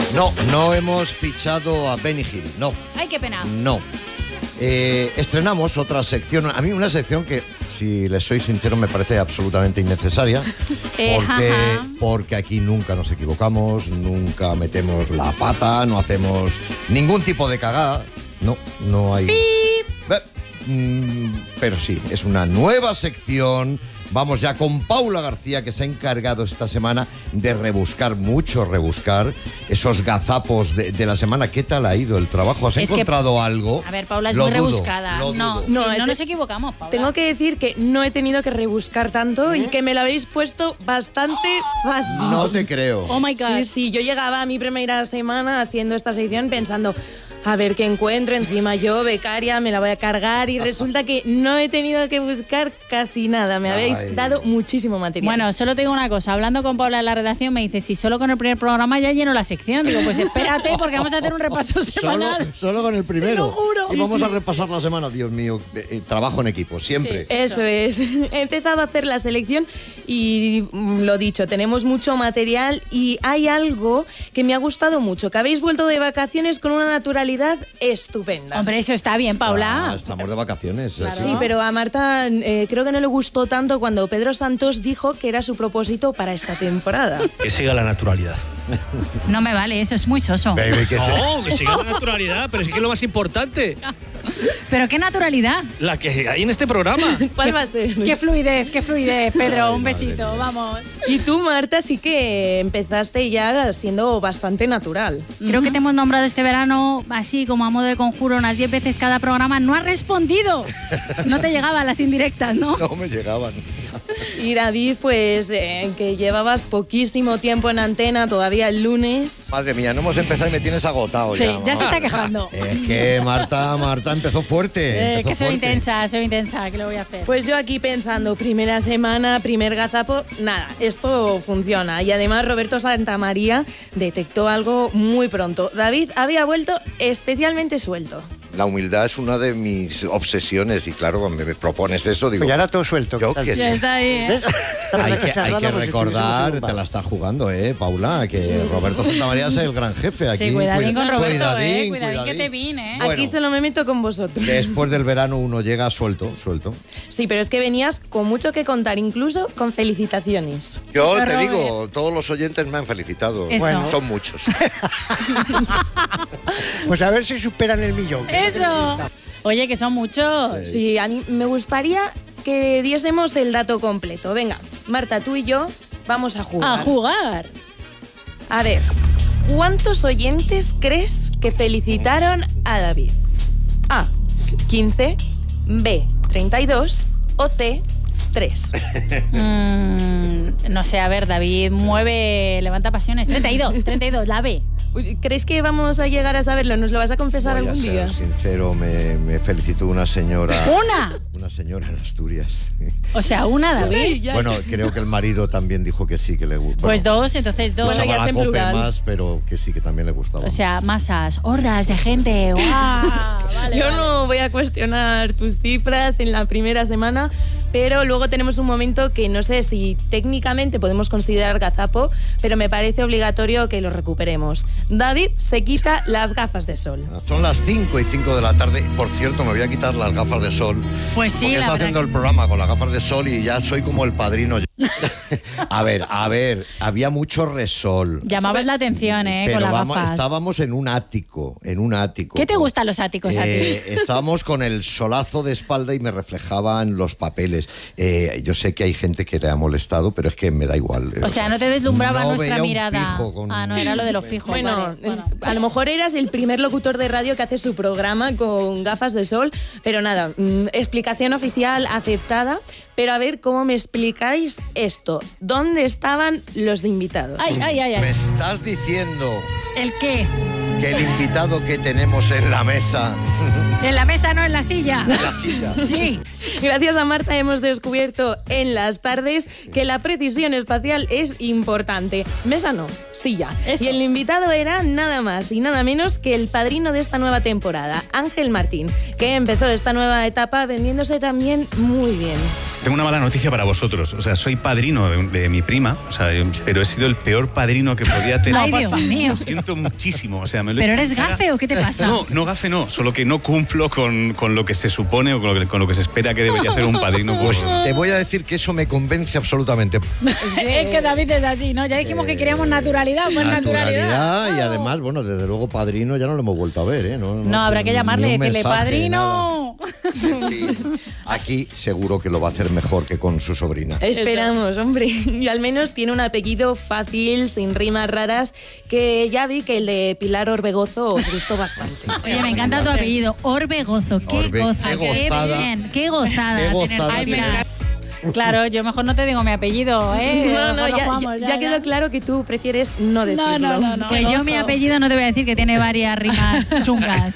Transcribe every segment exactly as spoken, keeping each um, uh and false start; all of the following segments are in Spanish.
No, no hemos fichado a Benny Hill, no. Ay, qué pena. No. Eh, estrenamos otra sección, a mí una sección que, si les soy sincero, me parece absolutamente innecesaria, Eh, porque, jaja. porque aquí nunca nos equivocamos, nunca metemos la pata, no hacemos ningún tipo de cagada. No, no hay... Be- mm, Pero sí, es una nueva sección. Vamos ya con Paula García, que se ha encargado esta semana de rebuscar, mucho rebuscar, esos gazapos de, de la semana. ¿Qué tal ha ido el trabajo? ¿Has Es que- encontrado algo? A ver, Paula es Lo muy dudo, rebuscada. lo No, dudo. sí, No, no te- nos equivocamos, Paula. Tengo que decir que no he tenido que rebuscar tanto y que me lo habéis puesto bastante fácil. No te creo. Oh my God. Sí, sí, yo llegaba a mi primera semana haciendo esta sección pensando, a ver qué encuentro, encima yo, becaria, me la voy a cargar, y resulta que no he tenido que buscar casi nada. Me habéis Ay. dado muchísimo material. Bueno, solo te digo una cosa. Hablando con Paula en la redacción, me dice, si solo con el primer programa ya lleno la sección. Digo, pues espérate, porque vamos a hacer un repaso Solo, semanal. solo con el primero. Te lo juro. Y vamos a repasar la semana, Dios mío. eh, eh, trabajo en equipo, siempre. Sí. Eso es. He empezado a hacer la selección y mm, lo dicho, tenemos mucho material y hay algo que me ha gustado mucho, que habéis vuelto de vacaciones con una naturalidad estupenda. Hombre, eso está bien, Paula. Ah, estamos de vacaciones. Claro. sí. Sí, pero a Marta eh, creo que no le gustó tanto cuando Pedro Santos dijo que era su propósito para esta temporada. Que siga la naturalidad. No me vale, eso es muy soso. Baby, que se- No, que siga la naturalidad, pero es que es lo más importante, Pero qué naturalidad. la que hay en este programa. ¿Cuál va a ser? Qué fluidez, qué fluidez, Pedro. Ay, Un madre besito, mía. vamos. Y tú, Marta, sí que empezaste ya siendo bastante natural. Creo que te hemos nombrado este verano, así como a modo de conjuro, unas diez veces cada programa. No has respondido. No te llegaban las indirectas, ¿no? No me llegaban. Y David, pues eh, que llevabas poquísimo tiempo en antena, todavía el lunes. Madre mía, no hemos empezado y me tienes agotado Sí, ya. ya se mamá. está quejando. Es que Marta, Marta empezó fuerte. Eh, empezó que soy fuerte. intensa, soy intensa, ¿qué lo voy a hacer? Pues yo aquí pensando, primera semana, primer gazapo, nada, esto funciona. Y además Roberto Santamaría detectó algo muy pronto. David había vuelto especialmente suelto. La humildad es una de mis obsesiones y claro, cuando me propones eso, digo, Pues ya era todo suelto. yo ¿qué tal? que Ya sí. está ahí, ¿eh? ¿Ves? Estamos Hay aquí que, hay charlando que como si estuviésemos en recordar, un bar. te la está jugando, ¿eh, Paula? Que Roberto Santamaría es el gran jefe aquí. Sí, cuidadín Cuida- con Roberto, cuidadín, eh. Cuidadín que cuidadín. te vine, eh. Bueno. Aquí solo me meto con vosotros. Después del verano uno llega suelto, suelto. Sí, pero es que venías con mucho que contar, incluso con felicitaciones. Yo Sí, te Robert. digo, todos los oyentes me han felicitado. Eso. Bueno, son muchos. Pues a ver si superan el millón. Eso. Oye, que son muchos. Sí, a mí me gustaría que diésemos el dato completo. Venga, Marta, tú y yo vamos a jugar. A jugar. A ver, ¿cuántos oyentes crees que felicitaron a David? A, quince, B, treinta y dos o C, tres. Mm, no sé, a ver, David, mueve, levanta pasiones. treinta y dos, treinta y dos, la B. Uy, ¿crees que vamos a llegar a saberlo? ¿Nos lo vas a confesar Voy a algún ser día? sincero, me, me felicitó una señora. ¿Una? Una señora en Asturias. O sea, una, David. Bueno, creo que el marido también dijo que sí, que le gustaba. Pues dos, entonces dos. Bueno, ya es la en cope plural. más, pero que sí, que también le gustaba. O sea, masas, hordas de gente. ¡Guau! Vale, Yo vale. no voy a cuestionar tus cifras en la primera semana, pero luego tenemos un momento que no sé si técnicamente podemos considerar gazapo, pero me parece obligatorio que lo recuperemos. David se quita las gafas de sol. Son las cinco y cinco de la tarde. Por cierto, me voy a quitar las gafas de sol. Pues sí, Porque la estoy verdad haciendo que el programa con las gafas de sol y ya soy como el padrino. A ver, a ver, había mucho resol. Llamabas la atención, ¿eh? Pero con las vamos, gafas. estábamos en un ático, en un ático. ¿Qué te gustan los áticos a Eh, ti? estábamos con el solazo de espalda y me reflejaban los papeles. Eh, yo sé que hay gente que le ha molestado, pero es que me da igual. O sea, no te deslumbraba no nuestra veía un mirada. pijo con- Ah, no, era lo de los pijos. Bueno, vale, bueno. a lo mejor eras el primer locutor de radio que hace su programa con gafas de sol, pero nada, mm, explicación oficial aceptada. Pero a ver, ¿cómo me explicáis esto? ¿Dónde estaban los invitados? Ay, ay, ay, Me ay. estás diciendo ¿El qué? que el invitado que tenemos en la mesa, En la mesa, no en la silla. en la silla, Sí. Gracias a Marta hemos descubierto en las tardes que la precisión espacial es importante. Mesa no, silla. Eso. Y el invitado era nada más y nada menos que el padrino de esta nueva temporada, Ángel Martín, que empezó esta nueva etapa vendiéndose también muy bien. tengo una mala noticia para vosotros. O sea, soy padrino de, de mi prima, o sea, pero he sido el peor padrino que podía tener. Ay, Dios mío. Lo siento muchísimo. O sea, me lo he ¿Pero hecho eres en cara. gafe o qué te pasa? No, no gafe no, solo que no cumplo con, con lo que se supone o con lo que, con lo que se espera que debería hacer un padrino. Pues te voy a decir que eso me convence absolutamente. Es que David es así, ¿no? Ya dijimos que queríamos naturalidad, pues naturalidad. Naturalidad y además, bueno, desde luego padrino ya no lo hemos vuelto a ver, ¿eh? No, No, habrá que llamarle y decirle, padrino. En fin, aquí seguro que lo va a hacer mejor que con su sobrina. Esperamos, hombre. Y al menos tiene un apellido fácil, sin rimas raras, que ya vi que el de Pilar Orbegozo os gustó bastante. Oye, me encanta tu apellido, Orbegozo. Qué Orbe- goza, qué qué gozada. bien, qué gozada. Qué tener gozada tu tener. apellido. Claro, yo mejor no te digo mi apellido, ¿eh? No, no, Mejor lo ya, jugamos, ya- ya quedó claro que tú prefieres no decirlo. No, no, no, no. Pues yo mi apellido no te voy a decir que tiene varias rimas chungas.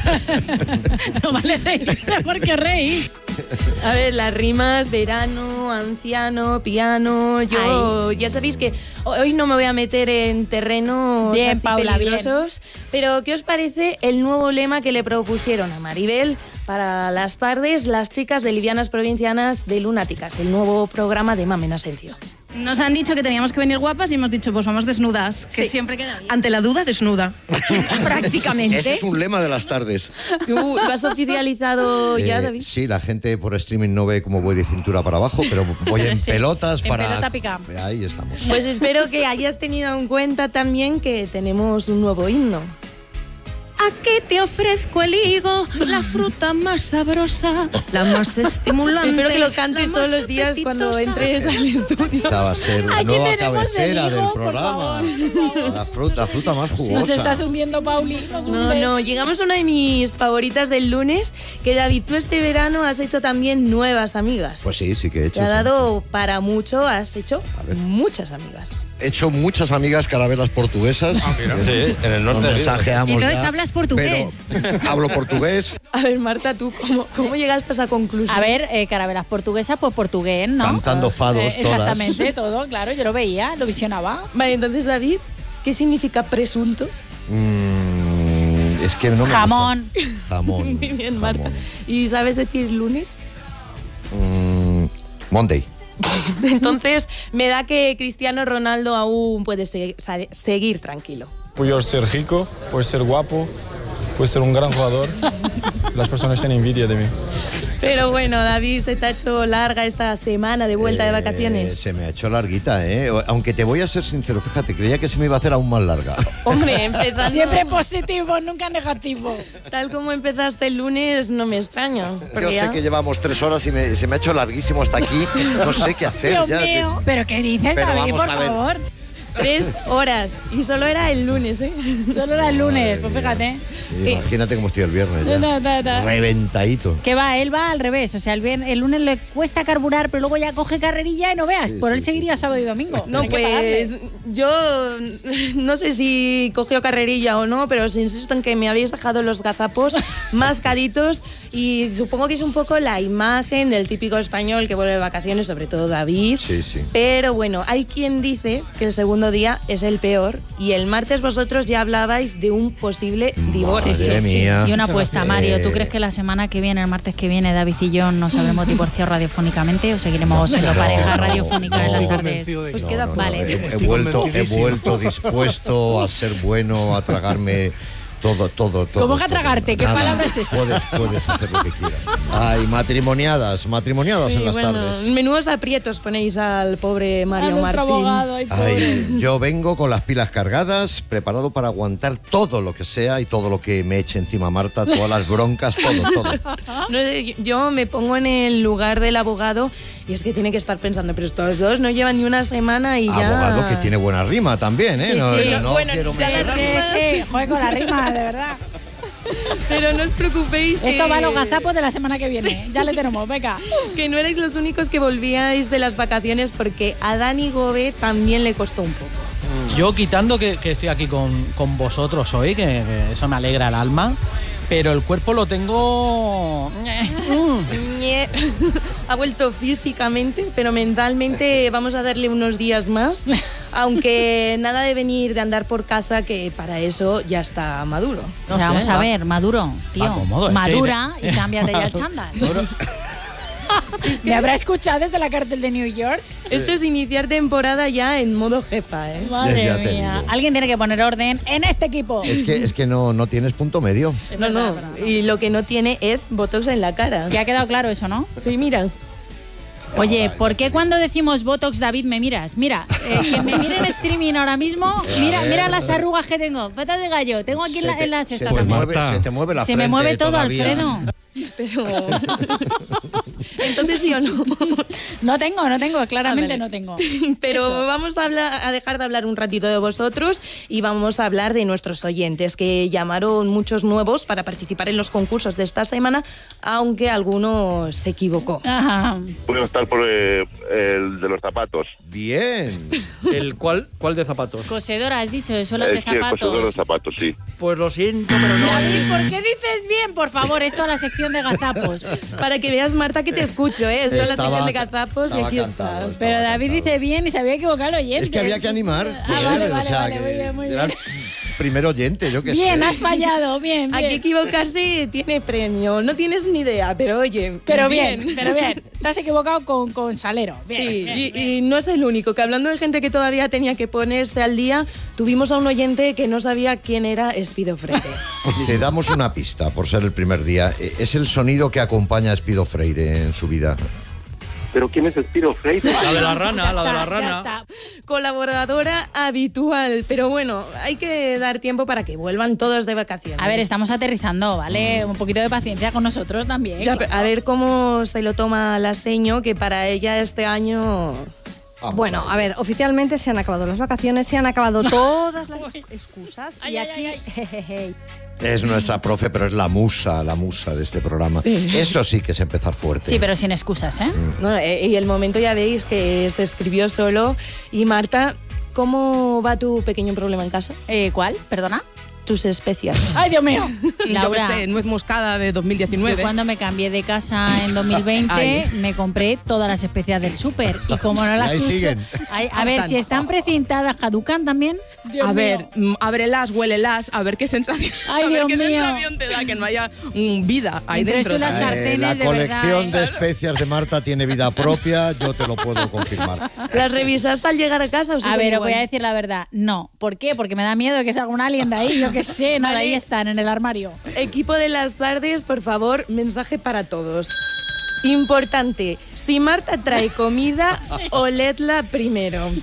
No vale reírse porque reír. A ver, las rimas, verano, anciano, piano, yo... Ya sabéis que hoy no me voy a meter en terrenos Bien, así Paula, peligrosos, pero ¿qué os parece el nuevo lema que le propusieron a Maribel para las tardes las chicas de Livianas Provincianas de Lunáticas, el nuevo programa de Mamen Asencio? Nos han dicho que teníamos que venir guapas y hemos dicho, pues vamos desnudas, que Sí. siempre queda bien. Ante la duda, desnuda. Prácticamente. Ese es un lema de las tardes. ¿Tú lo has oficializado ya, Eh, David? sí, la gente por streaming no ve cómo voy de cintura para abajo, pero voy en Sí, pelotas en para... pelota pica. Ahí estamos. Pues espero que hayas tenido en cuenta también que tenemos un nuevo himno. Aquí te ofrezco el higo, la fruta más sabrosa, la más estimulante. Espero que lo la cantes más todos los días cuando apetitosa. entres al estudio. Esta va a ser la Aquí nueva tenemos cabecera el del higos, por programa. La fruta, fruta más jugosa. Nos estás hundiendo, Pauli. Nos No, hundes. no, llegamos a una de mis favoritas del lunes, que David, tú este verano has hecho también nuevas amigas. Pues sí, sí que he hecho. Te ha sí, dado para mucho, has hecho A ver. muchas amigas. He hecho muchas amigas carabelas portuguesas. Sí, en el norte Nos de Vigo. mensajeamos Y entonces ya, hablas portugués. pero hablo portugués. A ver, Marta, ¿tú cómo, cómo llegaste a esa conclusión? A ver, eh, carabelas portuguesas, pues portugués, ¿no? Cantando fados Eh, todas. Exactamente, todo, claro, yo lo veía, lo visionaba. Vale, entonces, David, ¿qué significa presunto? Mm, es que no me Jamón. gusta. Jamón. Muy bien, jamón. Marta. ¿Y sabes decir lunes? Mm, Monday. Entonces, me da que Cristiano Ronaldo aún puede se- sa- seguir tranquilo. Puedo ser rico, puedo ser guapo, puedo ser un gran jugador. Las personas tienen envidia de mí. Pero bueno, David, se te ha hecho larga esta semana de vuelta de Eh, vacaciones. Se me ha hecho larguita, ¿eh? Aunque te voy a ser sincero, fíjate, creía que se me iba a hacer aún más larga. Hombre, empezando... Siempre positivo, nunca negativo. Tal como empezaste el lunes, no me extraña. Yo Porque ya... sé que llevamos tres horas y me- se me ha hecho larguísimo hasta aquí. No sé qué hacer Dios ya. mío. ¿Pero qué dices, Pero David, vamos por a ver. favor? Tres horas. Y solo era el lunes, ¿eh? Solo era el lunes, pues fíjate. Sí, imagínate cómo estoy el viernes ya. Da, da, da. Reventadito. Que va, él va al revés. O sea, el, vier- el lunes le cuesta carburar, pero luego ya coge carrerilla y no veas. Sí, Por sí, él sí. seguiría sábado y domingo. No, Hay que pagarle. pues yo no sé si cogió carrerilla o no, pero os insisto en que me habéis dejado los gazapos mascaditos y supongo que es un poco la imagen del típico español que vuelve de vacaciones, sobre todo David. Sí, sí. Pero bueno, hay quien dice que el segundo día es el peor y el martes vosotros ya hablabais de un posible divorcio. Madre mía. Y una apuesta, Eh, Mario. ¿Tú crees que la semana que viene, el martes que viene, David y yo nos habremos divorciado radiofónicamente o seguiremos siendo no, pareja no, radiofónica no. en las Estoy tardes? Pues No, queda no, no, vale. he, he Estoy vuelto, he convencidísimo. vuelto dispuesto a ser bueno, a tragarme todo, todo, todo. ¿Cómo que a todo. tragarte? ¿Qué Nada, palabra es esa? Puedes, puedes hacer lo que quieras. Ay, matrimoniadas, matrimoniadas Sí, en las bueno, tardes. menudos aprietos ponéis al pobre A Mario nuestro Martín. abogado, ay, pobre. Ay, yo vengo con las pilas cargadas, preparado para aguantar todo lo que sea y todo lo que me eche encima Marta, todas las broncas, todo, todo. No sé, yo me pongo en el lugar del abogado y es que tiene que estar pensando, pero estos dos no llevan ni una semana y ya... Abogado que tiene buena rima también, ¿eh? Sí, no, sí, no, no bueno, quiero ya meter- las Sí, sí, joder, con la rima, de verdad. Pero no os preocupéis Esto que, va a los gazapos de la semana que viene. Ya le tenemos, venga. que no erais los únicos que volvíais de las vacaciones porque a Dani Gobe también le costó un poco. Yo quitando que, que estoy aquí con, con vosotros hoy, que, que eso me alegra el alma, pero el cuerpo lo tengo... Ñe. Ha vuelto físicamente, pero mentalmente vamos a darle unos días más, aunque nada de venir de andar por casa, que para eso ya está maduro. O sea, sé, vamos a va- ver, Maduro, tío. va cómodo, es que- Madura y cámbiate ya el chándal. Me habrá escuchado desde la cárcel de New York. Esto es iniciar temporada ya en modo jefa, ¿eh? Madre Ya te mía. digo. Alguien tiene que poner orden en este equipo. Es que, es que no, no tienes punto medio. No, no. Y lo que no tiene es botox en la cara. Ya ha quedado claro eso, ¿no? Sí, mira. Oye, ¿por qué cuando decimos Botox, David, me miras? Mira, eh, que me mire en streaming ahora mismo, mira, mira las arrugas que tengo. Patas de gallo, tengo aquí en la, Se te- en la se sexta te también. mueve- se te mueve la Se me frente mueve todo, todavía. Alfredo. Pero. Entonces sí o no. No tengo, no tengo, claramente Ah, vale. no tengo. Pero Eso. vamos a, hablar, a dejar de hablar un ratito de vosotros y vamos a hablar de nuestros oyentes, que llamaron muchos nuevos para participar en los concursos de esta semana, aunque alguno se equivocó. Ajá. Puedo estar por eh, el de los zapatos. Bien. ¿El cuál, cuál de zapatos? Cosedora, has dicho, eso las Eh, de sí, el cosedor de los zapatos. zapatos, sí. Pues lo siento, pero no. David, ¿por qué dices bien? Por favor, esto a la sección de gazapos. Para que veas, Marta, que te escucho, ¿eh? Esto es la Estaba- sección de gazapos y estaba aquí cantado, está. estaba Pero David cantado. dice bien y se había equivocado el oyente. Es que había que animar. Ah, joder, vale, o vale, sea, vale, que muy bien, muy era bien. el primer oyente, yo qué Bien, sé. has fallado, bien, bien. Aquí equivocarse tiene premio. No tienes ni idea, pero oye. Pero bien, pero bien. Te has equivocado con, con Salero. Bien, Sí, bien, y, bien. y no es el único, que hablando de gente que todavía tenía que ponerse al día, tuvimos a un oyente que no sabía quién era Espido Freire. Te damos una pista por ser el primer día. Eh, Es el sonido que acompaña a Espido Freire en su vida. ¿Pero quién es Espiro Freire? La de la rana, Ya la de está, la ya rana. está. Colaboradora habitual, pero bueno, hay que dar tiempo para que vuelvan todos de vacaciones. A ver, estamos aterrizando, ¿vale? Un poquito de paciencia con nosotros también. Ya, claro. a ver cómo se lo toma la seño, que para ella este año... Vamos Bueno, a ver, oficialmente se han acabado las vacaciones, se han acabado todas las excusas Ay, y ay, aquí ay, jejeje, Es nuestra profe, pero es la musa, la musa de este programa. Sí. Eso sí que es empezar fuerte. Sí, pero sin excusas, ¿eh? No, eh, y el momento ya veis que se escribió solo. Y Marta, ¿cómo va tu pequeño problema en casa? Eh, ¿Cuál? ¿Perdona? Tus especias. ¡Ay, Dios mío! Laura. Laura, nuez moscada de dos mil yo diecinueve. cuando me cambié de casa en dos mil veinte Ay. me compré todas las especias del súper y como no las Ahí uso... siguen. Ay, a Ahí ver, están. si están precintadas, ¿caducan también? Dios A ver, mío. mm, ábrelas, huélelas, a ver qué sensación, Ay, a ver Dios qué mío. sensación te da que no haya mm, vida ahí Entonces dentro. tú las Eh, sartenes, la de colección verdad, ¿eh? de especias de Marta tiene vida propia, yo te lo puedo confirmar. ¿Las revisaste al llegar a casa o A siguen ver, os igual? voy a decir la verdad. No. ¿Por qué? Porque me da miedo que salga un alien de ahí. Yo qué sé, no, de Vale. ahí están, en el armario. Equipo de las tardes, por favor, mensaje para todos. Importante, si Marta trae comida, oledla primero.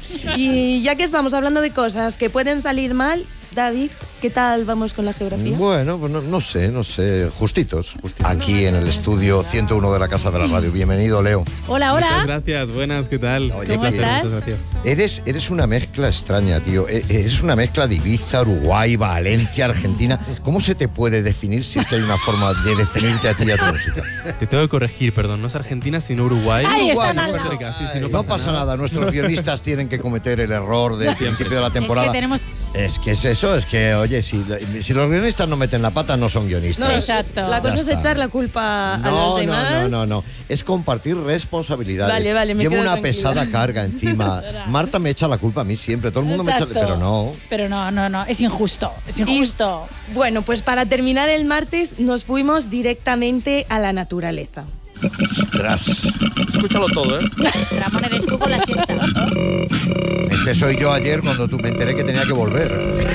Y ya que estamos hablando de cosas que pueden salir mal, David, ¿qué tal vamos con la geografía? Bueno, pues no, no sé, no sé, justitos, justitos. Aquí en el estudio ciento uno de la Casa de la Radio. Bienvenido, Leo. Hola, Muchas hola. gracias, buenas, ¿qué tal? Oye, ¿Cómo que- estás? Muchas gracias. Eres, eres una mezcla extraña, tío. E- Eres una mezcla de Ibiza, Uruguay, Valencia, Argentina. ¿Cómo se te puede definir si es que hay una forma de definirte a ti y a tu música? Te tengo que corregir, perdón, no es Argentina, sino Uruguay. Ahí Uruguay, están al bueno, lado. Sí, sí, no pasa nada, nuestros guionistas tienen que cometer el error del principio de la Es que temporada. tenemos... Es que es eso, es que, oye, si, si los guionistas no meten la pata, no son guionistas. No, Exacto. La cosa Ya es está. echar la culpa a No, los no, demás. no, no, no. Es compartir responsabilidades. Vale, vale, me Llevo quedo una tranquila. pesada carga encima. Marta me echa la culpa a mí siempre. Todo el mundo me Exacto. echa. Pero no. Pero no, no, no. Es injusto. Es injusto. Bueno, pues para terminar el martes nos fuimos directamente a la naturaleza. Ostras. Escúchalo todo, ¿eh? Ramón, eres tú con la siesta. Este soy yo ayer cuando tú me enteré que tenía que volver.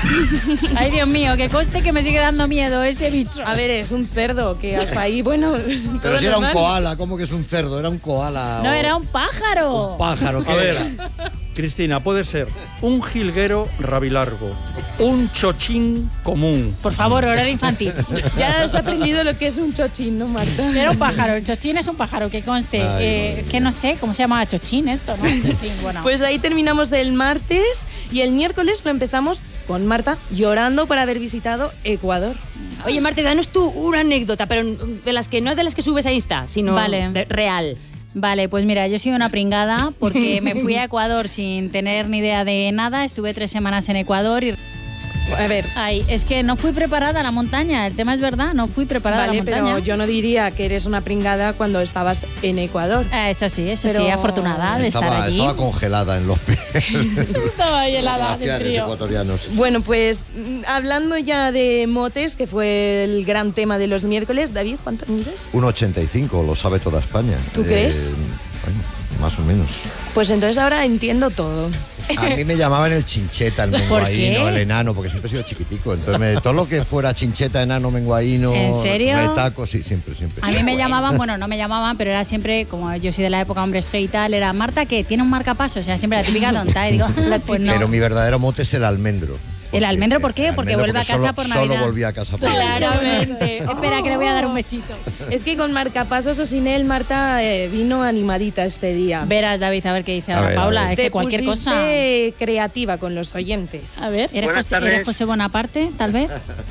Ay, Dios mío, que coste que me sigue dando miedo ese bicho. A ver, es un cerdo que hasta ahí, bueno. Pero todo si era un normal. koala, ¿cómo que es un cerdo? Era un koala. No, o era un pájaro. un pájaro. ¿qué A ver, era? Cristina, puede ser un jilguero rabilargo, un chochín común. Por favor, horario infantil. Ya has aprendido lo que es un chochín, ¿no, Marta? Era un pájaro. El chochín es un pájaro, que conste. Ay, eh, madre que no sé, ¿cómo se llama chochín esto, no? Chochín, bueno. Pues ahí terminamos el martes y el miércoles lo empezamos con Marta llorando por haber visitado Ecuador. Oye, Marta, danos tú una anécdota, pero de las que no es de las que subes a Insta, sino Vale. de- real. Vale, pues mira, yo soy una pringada porque me fui a Ecuador sin tener ni idea de nada. Estuve tres semanas en Ecuador y A ver. Ay, es que no fui preparada a la montaña. El tema es verdad, no fui preparada Vale, a la montaña. pero yo no diría que eres una pringada cuando estabas en Ecuador. Eh, eso sí, eso Pero- sí, afortunada de Estaba, estar allí. estaba congelada en los pies. Estaba ahí helada de Glaciares frío. ecuatorianos. Bueno, pues mm, hablando ya de motes, que fue el gran tema de los miércoles, David, ¿cuánto mides? uno ochenta y cinco, lo sabe toda España. ¿Tú crees? Bueno, más o menos. Pues entonces ahora entiendo todo. A mí me llamaban el chincheta, el menguaíno, qué? el enano, porque siempre he sido chiquitico. Entonces, me- todo lo que fuera chincheta, enano, menguaíno, ¿En serio? retaco, sí, siempre, siempre. A mí me llamaban, bueno, no me llamaban, pero era siempre, como yo soy de la época hombres G y tal, era Marta que tiene un marcapasos, o sea, siempre la típica tonta. Y digo, pues no. Pero mi verdadero mote es el almendro. ¿El almendro por qué? El Porque almendro vuelve a casa solo- por Navidad. Solo volví a casa por Navidad. Claramente. Espera, que le voy a dar un besito. Es que con marcapasos o sin él, Marta eh, vino animadita este día. Verás, David, a ver qué dice A ahora ver, a Paula. ver. Es Te que cualquier cosa. pusiste creativa con los oyentes. A ver, ¿eres Buenas José, tardes. ¿eres José Bonaparte, tal vez?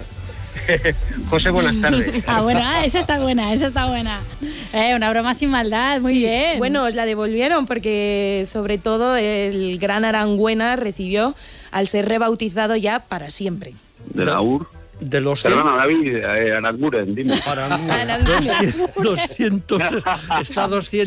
José, buenas tardes. Ah, bueno, ah, esa está buena, esa está buena. Eh, una broma sin maldad, muy Sí. bien. Bueno, os la devolvieron porque sobre todo el gran Arangüena recibió al ser rebautizado ya para siempre. De la U R. De los Perdona, David, eh, Aranguren, dime. doscientos, está doscientos.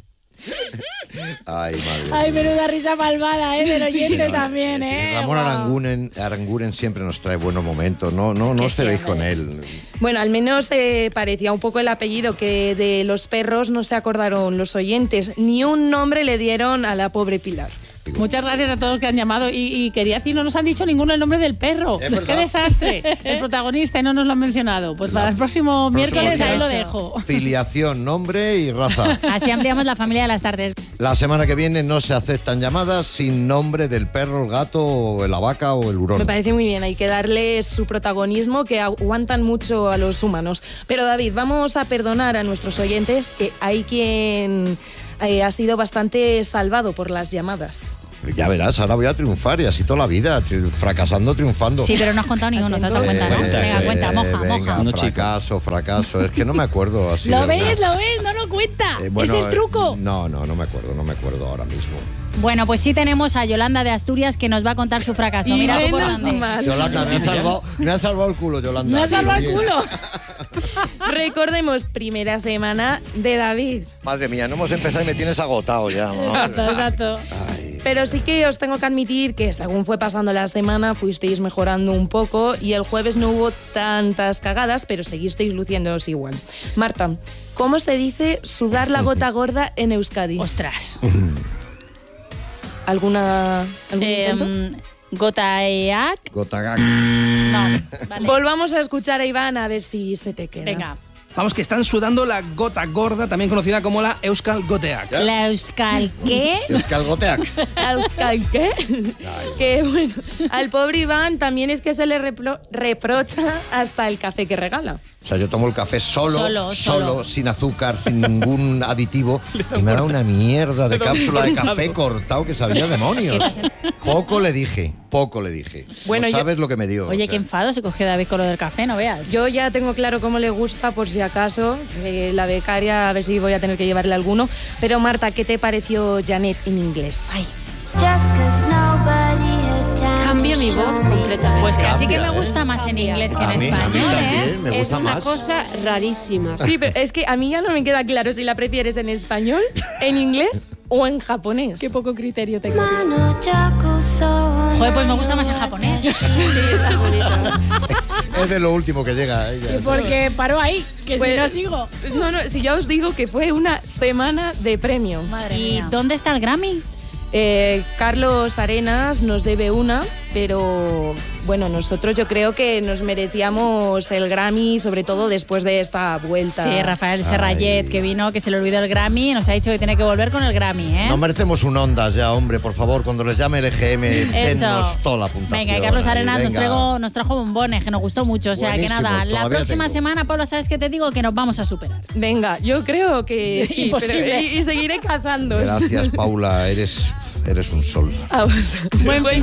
Ay, madre. Ay, menuda risa malvada, ¿eh? Del oyente también, Sí, ¿eh? Ramón Guau. Aranguren, Aranguren siempre nos trae buenos momentos. No, no, no Que os cebéis sí, con hombre. él. Bueno, al menos eh, parecía un poco el apellido que de los perros no se acordaron los oyentes. Ni un nombre le dieron a la pobre Pilar. Muchas gracias a todos los que han llamado. Y, y quería decir, no nos han dicho ninguno el nombre del perro. Es verdad. ¡Qué desastre! El protagonista y no nos lo han mencionado. Pues para el próximo miércoles ahí lo dejo. Filiación, nombre y raza. Así ampliamos la familia de las tardes. La semana que viene no se aceptan llamadas sin nombre del perro, el gato, o la vaca o el hurón. Me parece muy bien, hay que darles su protagonismo, que aguantan mucho a los humanos. Pero David, vamos a perdonar a nuestros oyentes, que hay quien eh, ha sido bastante salvado por las llamadas. Ya verás, ahora voy a triunfar y así toda la vida, tri- fracasando, triunfando. Sí, pero no has contado ni uno, ¿te has dado cuenta, no? Eh, Venga, cuenta, moja, venga, moja. fracaso, fracaso. Es que no me acuerdo así. ¿Lo de ves? verdad. ¿Lo ves? No lo cuenta. Eh, bueno, es el eh, truco. no, no, no me acuerdo, no me acuerdo ahora mismo. Bueno, pues sí tenemos a Yolanda de Asturias que nos va a contar su fracaso. Y Mira tú por menos dónde. mal. Yolanda, me ha salvado, me ha salvado el culo, Yolanda. Me ha salvado el Bien. culo. Recordemos, primera semana de David. Madre mía, no hemos empezado y me tienes agotado ya. Exacto, exacto. Pero sí que os tengo que admitir que según fue pasando la semana fuisteis mejorando un poco y el jueves no hubo tantas cagadas, pero seguisteis luciéndoos igual. Marta, ¿cómo se dice sudar la gota gorda en Euskadi? Ostras. ¿Alguna algún Eh, intento? Gotaeak. Gotagak. No, vale. Volvamos a escuchar a Iván a ver si se te queda. Venga. Vamos, que están sudando la gota gorda, también conocida como la Euskal Goteak. La Euskal, ¿qué? Euskal Goteak. Euskal, ¿qué? Que bueno, al pobre Iván también es que se le repro- reprocha hasta el café que regala. O sea, yo tomo el café solo, Solo, solo, solo. sin azúcar, sin ningún aditivo, y me da una mierda de Le da un cápsula de bocado. café cortado que sabía demonios. Poco le dije, poco le dije. Bueno, no yo- sabes lo que me dio. Oye, o sea. qué enfado se cogió David con lo del café, no veas. Yo ya tengo claro cómo le gusta, por si acaso, eh, la becaria, a ver si voy a tener que llevarle alguno. Pero Marta, ¿qué te pareció Janet en inglés? Ay. Cambia mi voz completamente. Pues casi que Cambia, me ¿eh? gusta más en inglés que en A mí- a mí español, también, ¿eh? me es gusta una más. cosa rarísima. Sí, pero es que a mí ya no me queda claro si la prefieres en español, en inglés o en japonés. Qué poco criterio tengo. Joder, pues me gusta más en japonés. Sí, está bonito. Es de lo último que llega ella. Porque paró ahí, que Pues- si no sigo. No, no, si ya os digo que fue una semana de premio. Madre ¿Y mía. dónde está el Grammy? Eh, Carlos Arenas nos debe una, pero bueno, nosotros yo creo que nos merecíamos el Grammy, sobre todo después de esta vuelta. Sí, Rafael Serrallet, que vino, que se le olvidó el Grammy, nos ha dicho que tiene que volver con el Grammy, ¿eh? No merecemos un Ondas ya, hombre, por favor, cuando les llame el E G M, Eso. dennos toda la puntuación. Venga, y Carlos ahí, Arenas nos, venga. traigo, nos trajo bombones, que nos gustó mucho. O sea, Buenísimo, que nada, la todavía próxima tengo. semana, Pablo, ¿sabes qué te digo? Que nos vamos a superar. Venga, yo creo que sí, Imposible. pero- y, y seguiré cazando. Gracias, Paula, eres, eres un sol. A vosotros. Buen fin